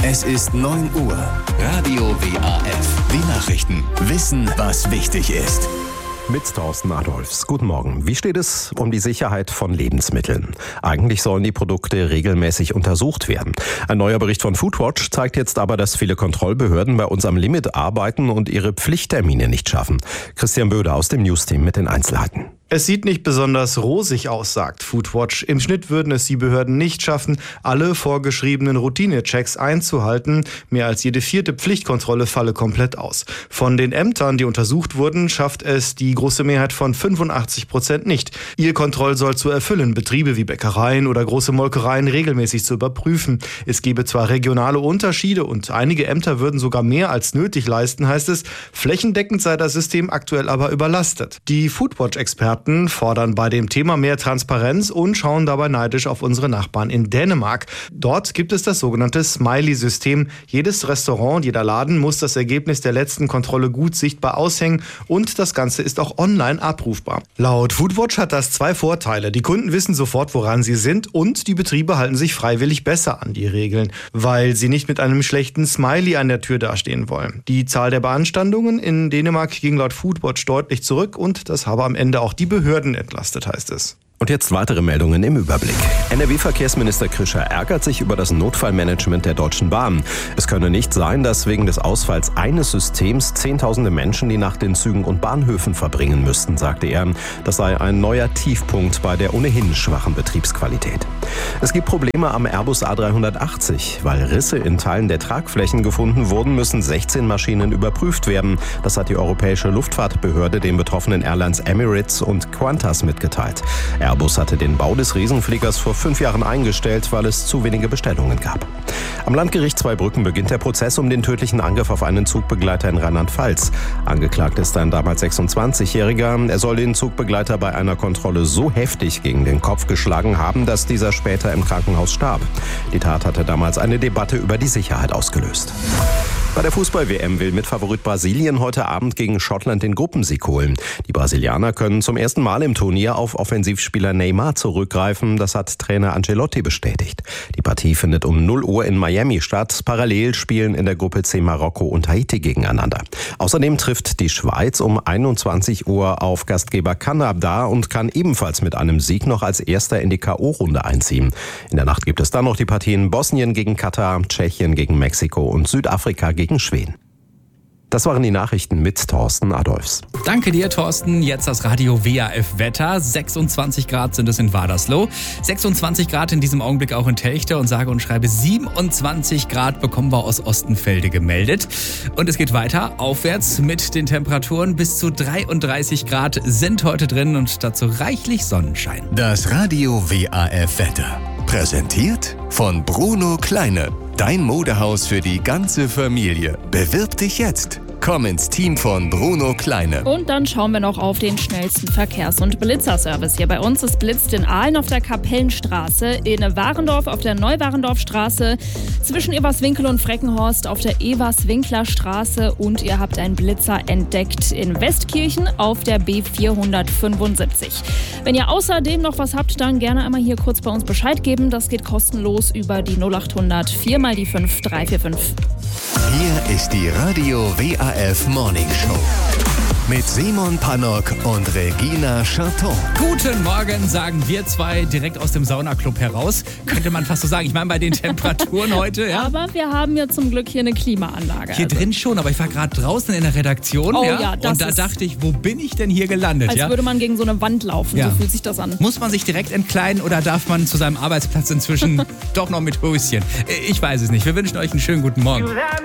Es ist 9 Uhr. Radio WAF. Die Nachrichten. Wissen, was wichtig ist. Mit Thorsten Adolfs. Guten Morgen. Wie steht es um die Sicherheit von Lebensmitteln? Eigentlich sollen die Produkte regelmäßig untersucht werden. Ein neuer Bericht von Foodwatch zeigt jetzt aber, dass viele Kontrollbehörden bei uns am Limit arbeiten und ihre Pflichttermine nicht schaffen. Christian Böder aus dem Newsteam mit den Einzelheiten. Es sieht nicht besonders rosig aus, sagt Foodwatch. Im Schnitt würden es die Behörden nicht schaffen, alle vorgeschriebenen Routinechecks einzuhalten. Mehr als jede 4. Pflichtkontrolle falle komplett aus. Von den Ämtern, die untersucht wurden, schafft es die große Mehrheit von 85% nicht. Ihr Kontrollsoll zu erfüllen, Betriebe wie Bäckereien oder große Molkereien regelmäßig zu überprüfen. Es gebe zwar regionale Unterschiede und einige Ämter würden sogar mehr als nötig leisten, heißt es. Flächendeckend sei das System aktuell aber überlastet. Die Foodwatch-Experten fordern bei dem Thema mehr Transparenz und schauen dabei neidisch auf unsere Nachbarn in Dänemark. Dort gibt es das sogenannte Smiley-System. Jedes Restaurant, jeder Laden muss das Ergebnis der letzten Kontrolle gut sichtbar aushängen und das Ganze ist auch online abrufbar. Laut Foodwatch hat das 2 Vorteile. Die Kunden wissen sofort, woran sie sind und die Betriebe halten sich freiwillig besser an die Regeln, weil sie nicht mit einem schlechten Smiley an der Tür dastehen wollen. Die Zahl der Beanstandungen in Dänemark ging laut Foodwatch deutlich zurück und das habe am Ende auch die Behörden entlastet, heißt es. Und jetzt weitere Meldungen im Überblick. NRW-Verkehrsminister Krischer ärgert sich über das Notfallmanagement der Deutschen Bahn. Es könne nicht sein, dass wegen des Ausfalls eines Systems Zehntausende Menschen die Nacht in Zügen und Bahnhöfen verbringen müssten, sagte er. Das sei ein neuer Tiefpunkt bei der ohnehin schwachen Betriebsqualität. Es gibt Probleme am Airbus A380. Weil Risse in Teilen der Tragflächen gefunden wurden, müssen 16 Maschinen überprüft werden. Das hat die Europäische Luftfahrtbehörde den betroffenen Airlines Emirates und Qantas mitgeteilt. Airbus hatte den Bau des Riesenfliegers vor 5 Jahren eingestellt, weil es zu wenige Bestellungen gab. Am Landgericht Zweibrücken beginnt der Prozess um den tödlichen Angriff auf einen Zugbegleiter in Rheinland-Pfalz. Angeklagt ist ein damals 26-Jähriger. Er soll den Zugbegleiter bei einer Kontrolle so heftig gegen den Kopf geschlagen haben, dass dieser später im Krankenhaus starb. Die Tat hatte damals eine Debatte über die Sicherheit ausgelöst. Bei der Fußball-WM will Mitfavorit Brasilien heute Abend gegen Schottland den Gruppensieg holen. Die Brasilianer können zum ersten Mal im Turnier auf Offensivspieler Neymar zurückgreifen. Das hat Trainer Ancelotti bestätigt. Die Partie findet um 0 Uhr in Miami statt. Parallel spielen in der Gruppe C Marokko und Haiti gegeneinander. Außerdem trifft die Schweiz um 21 Uhr auf Gastgeber Kanada und kann ebenfalls mit einem Sieg noch als Erster in die K.O.-Runde einziehen. In der Nacht gibt es dann noch die Partien Bosnien gegen Katar, Tschechien gegen Mexiko und Südafrika gegen Schweden. Das waren die Nachrichten mit Thorsten Adolfs. Danke dir, Thorsten. Jetzt das Radio WAF Wetter. 26 Grad sind es in Wadersloh. 26 Grad in diesem Augenblick auch in Telchte und sage und schreibe 27 Grad bekommen wir aus Ostenfelde gemeldet. Und es geht weiter aufwärts mit den Temperaturen. Bis zu 33 Grad sind heute drin und dazu reichlich Sonnenschein. Das Radio WAF Wetter. Präsentiert von Bruno Kleine. Dein Modehaus für die ganze Familie. Bewirb dich jetzt. Komm ins Team von Bruno Kleine. Und dann schauen wir noch auf den schnellsten Verkehrs- und Blitzerservice hier bei uns. Es blitzt in Aalen auf der Kapellenstraße, in Warendorf auf der Neuwarendorfstraße, zwischen Everswinkel und Freckenhorst auf der Everswinklerstraße und ihr habt einen Blitzer entdeckt in Westkirchen auf der B475. Wenn ihr außerdem noch was habt, dann gerne einmal hier kurz bei uns Bescheid geben. Das geht kostenlos über die 0800 4 mal die 5 345. Hier ist die Radio WAF Morning Show. Mit Simon Pannock und Regina Charton. Guten Morgen, sagen wir zwei direkt aus dem Saunaclub heraus. Könnte man fast so sagen. Ich meine, bei den Temperaturen heute, ja. Aber wir haben ja zum Glück hier eine Klimaanlage. Hier drin schon, aber ich war gerade draußen in der Redaktion. Oh ja, das und da dachte ich, wo bin ich denn hier gelandet? Als würde man gegen so eine Wand laufen, so fühlt sich das an. Muss man sich direkt entkleiden oder darf man zu seinem Arbeitsplatz inzwischen doch noch mit Höschen? Ich weiß es nicht. Wir wünschen euch einen schönen guten Morgen.